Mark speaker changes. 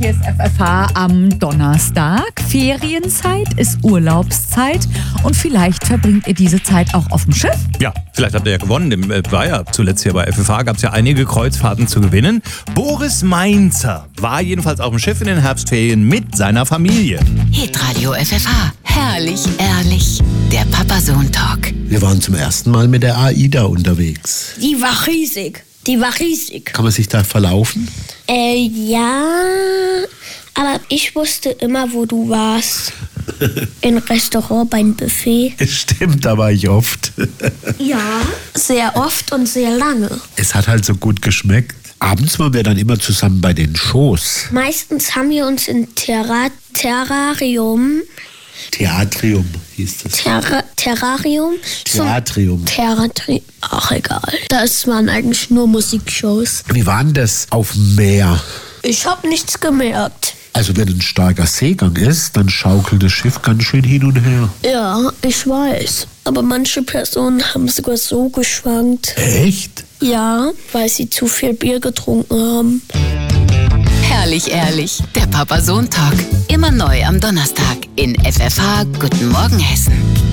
Speaker 1: hier ist FFH am Donnerstag. Ferienzeit ist Urlaubszeit und vielleicht verbringt ihr diese Zeit auch auf dem Schiff.
Speaker 2: Ja, vielleicht habt ihr ja gewonnen. War ja zuletzt hier bei FFH, gab es ja einige Kreuzfahrten zu gewinnen. Boris Mainzer war jedenfalls auf dem Schiff in den Herbstferien mit seiner Familie.
Speaker 3: Hitradio FFH. Herrlich, ehrlich. Der Papa-Sohn-Talk.
Speaker 4: Wir waren zum ersten Mal mit der AIDA unterwegs.
Speaker 5: Die war riesig.
Speaker 4: Kann man sich da verlaufen?
Speaker 5: Ja, aber ich wusste immer, wo du warst. Im Restaurant beim Buffet.
Speaker 4: Stimmt, da war ich oft.
Speaker 5: Ja, sehr oft und sehr lange.
Speaker 4: Es hat halt so gut geschmeckt. Abends waren wir dann immer zusammen bei den Shows.
Speaker 5: Meistens haben wir uns in Terrarium.
Speaker 4: Theatrium hieß das.
Speaker 5: Terrarium?
Speaker 4: Theatrium.
Speaker 5: Ach, egal. Das waren eigentlich nur Musikshows.
Speaker 4: Wie war denn das auf dem Meer?
Speaker 5: Ich habe nichts gemerkt.
Speaker 4: Also wenn ein starker Seegang ist, dann schaukelt das Schiff ganz schön hin und her.
Speaker 5: Ja, ich weiß. Aber manche Personen haben sogar so geschwankt.
Speaker 4: Echt?
Speaker 5: Ja, weil sie zu viel Bier getrunken haben.
Speaker 3: Herrlich, ehrlich. Der Papa-Sohn-Talk. Immer neu am Donnerstag in FFH. Guten Morgen, Hessen.